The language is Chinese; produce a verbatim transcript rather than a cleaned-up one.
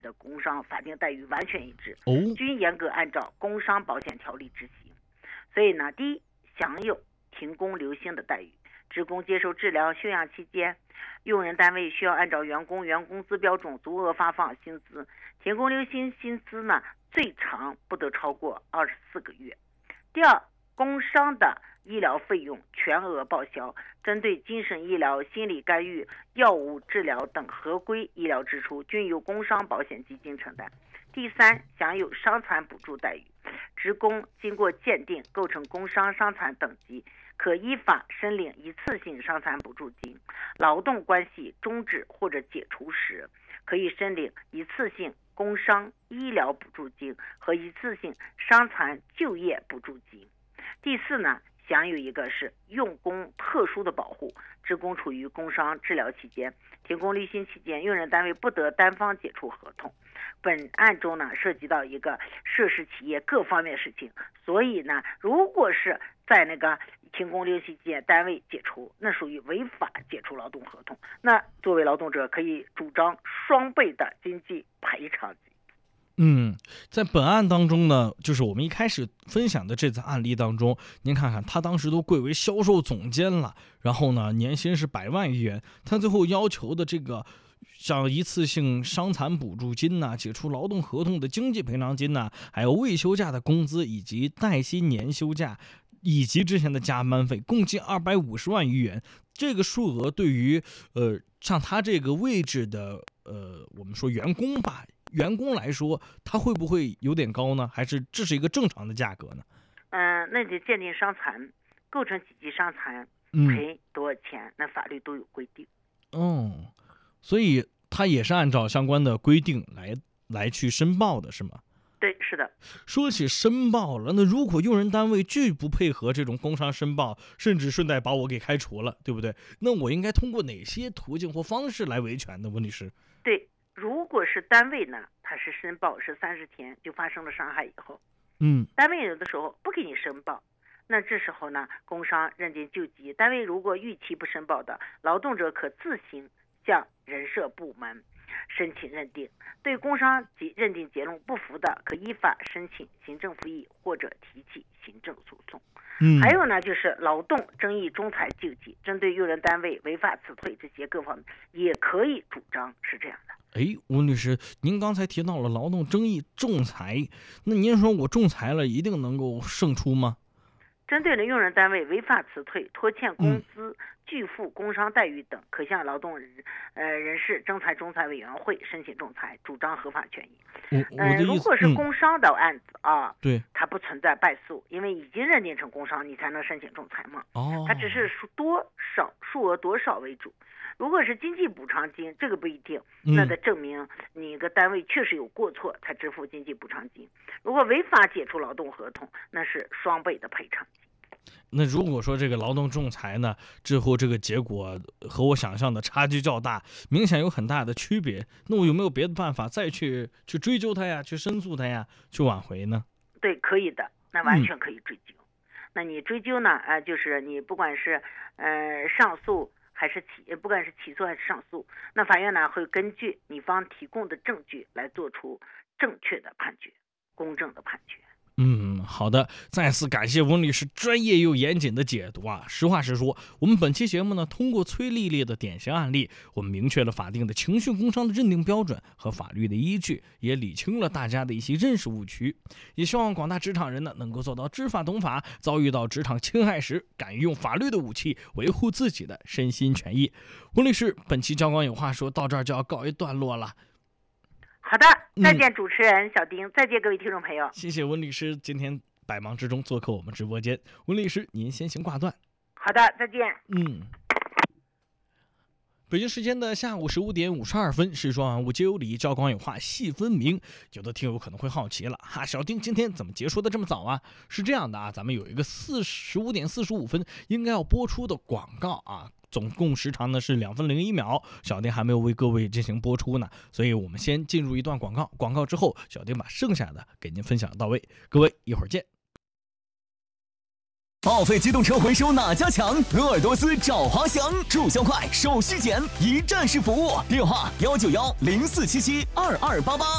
的工伤法定待遇完全一致， 哦， 均严格按照工伤保险条例执行。所以呢，第一，享有停工留薪的待遇。职工接受治疗休养期间，用人单位需要按照员工原工资标准足额发放薪资。停工留薪薪资呢，最长不得超过二十四个月。第二，工伤的医疗费用全额报销，针对精神医疗、心理干预、药物治疗等合规医疗支出，均由工伤保险基金承担。第三，享有伤残补助待遇。职工经过鉴定构成工伤伤残等级，可依法申领一次性伤残补助金。劳动关系终止或者解除时，可以申领一次性工伤医疗补助金和一次性伤残就业补助金。第四呢，享有一个是用工特殊的保护。职工处于工伤治疗期间、停工离薪期间，用人单位不得单方解除合同。本案中呢，涉及到一个涉事企业各方面事情，所以呢，如果是在那个停工离薪期间单位解除，那属于违法解除劳动合同，那作为劳动者可以主张双倍的经济赔偿金。 嗯，在本案当中呢，就是我们一开始分享的这次案例当中，您看看他当时都贵为销售总监了，然后呢年薪是百万余元，他最后要求的这个像一次性伤残补助金呐、解除劳动合同的经济赔偿金呐、还有未休假的工资以及带薪年休假以及之前的加班费，共计二百五十万余元。这个数额对于呃像他这个位置的呃我们说员工吧。员工来说，他会不会有点高呢？还是这是一个正常的价格呢？ 嗯、呃，那得鉴定伤残，构成几级伤残，赔多少钱，嗯、那法律都有规定。 哦，所以他也是按照相关的规定来来去申报的，是吗？ 对，是的。 说起申报了，那如果用人单位拒不配合这种工伤申报，甚至顺带把我给开除了，对不对？那我应该通过哪些途径或方式来维权呢？温律师？ 对。如果是单位呢，他是申报是三十天就发生了伤害以后， 嗯， 单位有的时候不给你申报，那这时候呢，工伤认定救济，单位如果逾期不申报的，劳动者可自行向人社部门申请认定，对工伤及认定结论不服的，可依法申请行政复议或者提起行政诉讼。 嗯， 还有呢，就是劳动争议仲裁救济，针对用人单位违法辞退这些各方面也可以主张，是这样的。 哎，温律师，您刚才提到了劳动争议仲裁，那您说我仲裁了，一定能够胜出吗？ 针对了用人单位违法辞退、拖欠工资、拒付工伤待遇等，可向劳动人呃人事仲裁仲裁委员会申请仲裁，主张合法权益。 嗯、呃， 如果是工伤的案子、嗯、啊， 对， 它不存在败诉，因为已经认定成工伤，你才能申请仲裁嘛。 哦， 它只是数多少数额多少为主。如果是经济补偿金，这个不一定，那得证明你个单位确实有过错才支付经济补偿金。如果违法解除劳动合同，那是双倍的赔偿金。 那如果说这个劳动仲裁呢，之后这个结果和我想象的差距较大，明显有很大的区别，那我有没有别的办法再去去追究他呀，去申诉他呀，去挽回呢？ 对，可以的，那完全可以追究。嗯、那你追究呢？呃，就是你不管是呃上诉还是起，不管是起诉还是上诉，那法院呢会根据你方提供的证据来做出正确的判决，公正的判决。 嗯，好的，再次感谢温律师专业又严谨的解读啊！实话实说，我们本期节目呢，通过崔丽丽的典型案例，我们明确了法定的情绪工伤的认定标准和法律的依据，也理清了大家的一些认识误区。也希望广大职场人呢，能够做到知法懂法，遭遇到职场侵害时，敢于用法律的武器维护自己的身心权益。温律师，本期交广有话说到这儿就要告一段落了。 好的，再见主持人小丁、嗯、再见各位听众朋友。 谢谢温律师今天百忙之中做客我们直播间。温律师您先行挂断。 好的，再见。 嗯。北京时间的下午十五点五十二分，是说万物皆有理，交广有话细分明。有的听友可能会好奇了哈，小丁今天怎么结束的这么早啊？是这样的啊，咱们有一个四十五点四十五分应该要播出的广告啊，总共时长呢是两分零一秒，小丁还没有为各位进行播出呢，所以我们先进入一段广告，广告之后，小丁把剩下的给您分享到位。各位一会儿见。 报废机动车回收哪家强？鄂尔多斯找华翔，注销快，手续简，一站式服务，电话幺九幺零四七七二二八八。